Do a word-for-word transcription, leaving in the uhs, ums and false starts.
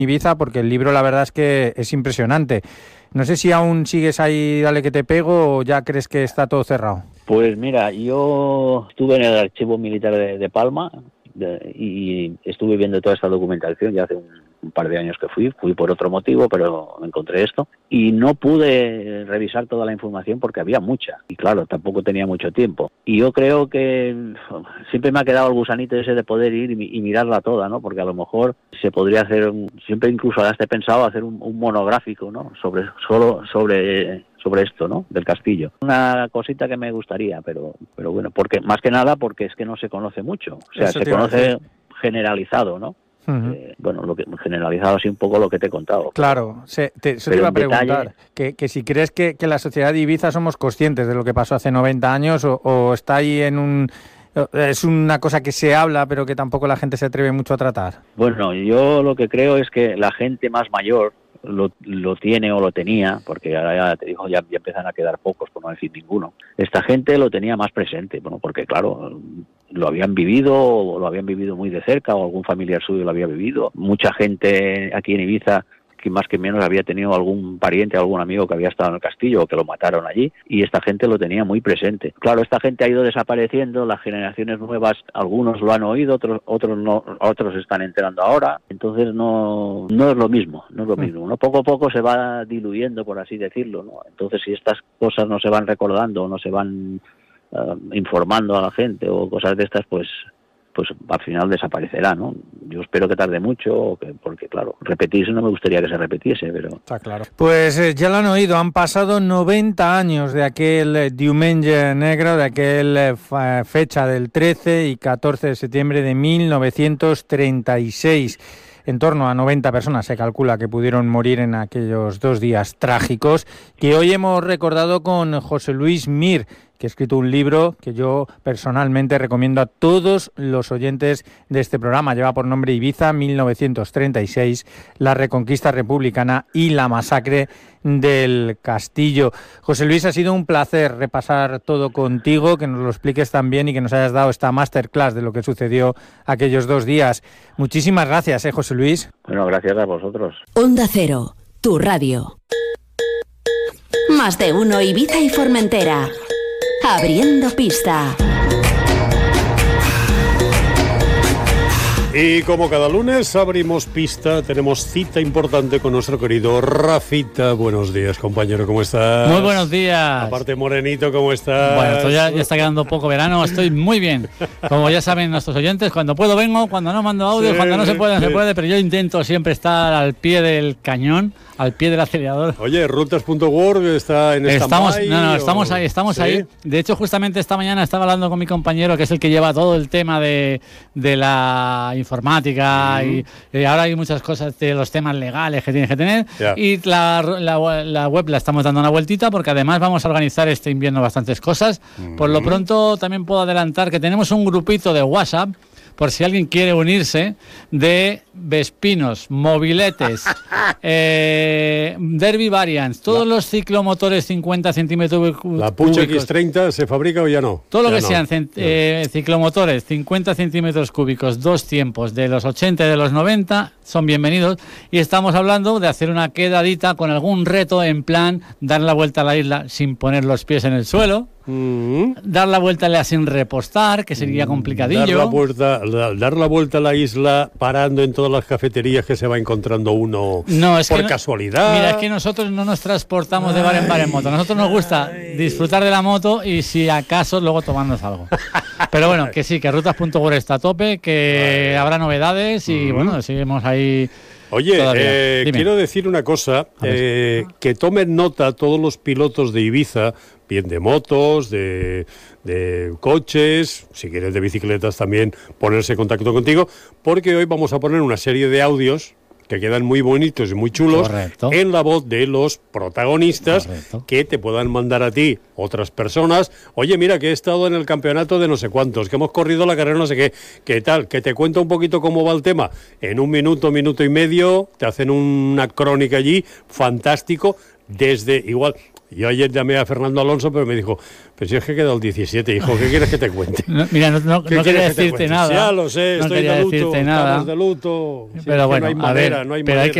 Ibiza, porque el libro la verdad es que es impresionante. No sé si aún sigues ahí, dale que te pego, o ya crees que está todo cerrado. Pues mira, yo estuve en el Archivo Militar de, de Palma de, y estuve viendo toda esta documentación ya hace un, un par de años que fui, fui por otro motivo, pero encontré esto y no pude revisar toda la información porque había mucha y claro, tampoco tenía mucho tiempo. Y yo creo que siempre me ha quedado el gusanito ese de poder ir y, y mirarla toda, ¿no? Porque a lo mejor se podría hacer, un, siempre incluso hasta he pensado hacer un, un monográfico, ¿no? Sobre, solo sobre... sobre esto, ¿no? Del castillo. Una cosita que me gustaría, pero pero bueno, porque más que nada porque es que no se conoce mucho. O sea, se conoce generalizado, ¿no? Uh-huh. Eh, bueno, lo que generalizado así un poco lo que te he contado. Claro, se, te, eso te iba a preguntar, detalle, que, que si crees que, que la sociedad de Ibiza somos conscientes de lo que pasó hace noventa años o, o está ahí en un... ¿Es una cosa que se habla pero que tampoco la gente se atreve mucho a tratar? Bueno, yo lo que creo es que la gente más mayor Lo, lo tiene o lo tenía, porque ahora ya te digo, ya, ya empiezan a quedar pocos, por no decir ninguno. Esta gente lo tenía más presente, bueno, porque claro, lo habían vivido, o lo habían vivido muy de cerca, o algún familiar suyo lo había vivido. Mucha gente aquí en Ibiza, que más que menos había tenido algún pariente, algún amigo que había estado en el castillo o que lo mataron allí, y esta gente lo tenía muy presente. Claro, esta gente ha ido desapareciendo, las generaciones nuevas, algunos lo han oído, otros otros no, otros se están enterando ahora, entonces no no es lo mismo, no es lo mismo, ¿no? Poco a poco se va diluyendo, por así decirlo, ¿no? Entonces si estas cosas no se van recordando, no se van uh, informando a la gente o cosas de estas, pues pues al final desaparecerá, ¿no? Yo espero que tarde mucho, porque claro, repetirse no me gustaría que se repitiese, pero... Está claro. Pues eh, ya lo han oído, han pasado noventa años de aquel eh, Diumenge Negro, de aquel eh, fecha del trece y catorce de septiembre de mil novecientos treinta y seis. En torno a noventa personas se calcula que pudieron morir en aquellos dos días trágicos, que hoy hemos recordado con José Luis Mir, que ha escrito un libro que yo personalmente recomiendo a todos los oyentes de este programa. Lleva por nombre Ibiza mil novecientos treinta y seis, la reconquista republicana y la masacre del castillo. José Luis, ha sido un placer repasar todo contigo, que nos lo expliques también y que nos hayas dado esta masterclass de lo que sucedió aquellos dos días. Muchísimas gracias, ¿eh, José Luis? Bueno, gracias a vosotros. Onda Cero, tu radio. Más de uno Ibiza y Formentera. Abriendo pista. Y como cada lunes abrimos pista, tenemos cita importante con nuestro querido Rafita. Buenos días, compañero, ¿cómo estás? Muy buenos días. Aparte, morenito, ¿cómo estás? Bueno, esto ya, ya está quedando poco verano, estoy muy bien. Como ya saben nuestros oyentes, cuando puedo vengo, cuando no mando audio, sí, cuando no se puede, no sí. se puede, pero yo intento siempre estar al pie del cañón, al pie del acelerador. Oye, rutas punto org está en esta Estamos, no, no, estamos o... ahí, estamos ¿Sí? ahí. De hecho, justamente esta mañana estaba hablando con mi compañero, que es el que lleva todo el tema de, de la informática uh-huh. y, y ahora hay muchas cosas de los temas legales que tienes que tener yeah. y la, la, la web la estamos dando una vueltita porque además vamos a organizar este invierno bastantes cosas. Uh-huh. Por lo pronto también puedo adelantar que tenemos un grupito de WhatsApp por si alguien quiere unirse, de Vespinos, mobiletes, eh, Derby Variants, todos la, los ciclomotores cincuenta centímetros cúbicos. ¿La Pucho equis treinta se fabrica o ya no? Todo lo ya que no. sean cent- eh, ciclomotores cincuenta centímetros cúbicos, dos tiempos, de los ochenta y de los noventa, son bienvenidos. Y estamos hablando de hacer una quedadita con algún reto en plan dar la vuelta a la isla sin poner los pies en el suelo. Mm-hmm. Dar la vuelta a la sin repostar, que sería complicadillo. Dar la, vuelta, dar la vuelta a la isla parando en todas las cafeterías que se va encontrando uno no, es por que casualidad. No, mira, es que nosotros no nos transportamos ay, de bar en bar en moto. A nosotros nos gusta ay. disfrutar de la moto y si acaso luego tomarnos algo. Pero bueno, que sí, que rutas punto org está a tope, que ay. habrá novedades y mm-hmm. bueno, seguimos ahí. Oye, eh, quiero decir una cosa, eh, que tomen nota todos los pilotos de Ibiza, bien de motos, de, de coches, si quieres de bicicletas también, ponerse en contacto contigo, porque hoy vamos a poner una serie de audios que quedan muy bonitos y muy chulos. Correcto. En la voz de los protagonistas. Correcto. Que te puedan mandar a ti otras personas. Oye, mira que he estado en el campeonato de no sé cuántos, que hemos corrido la carrera no sé qué, qué tal, que te cuento un poquito cómo va el tema. En un minuto, minuto y medio, te hacen una crónica allí, fantástico, desde igual... Y yo ayer llamé a Fernando Alonso, pero me dijo, pero si es que he quedado el diecisiete, hijo, ¿qué quieres que te cuente? No, mira, no, no, no quería decirte nada. Ya lo sé, no estoy de luto, nada. estamos de luto. Pero Si bueno, no hay a manera, ver, no hay pero manera. hay que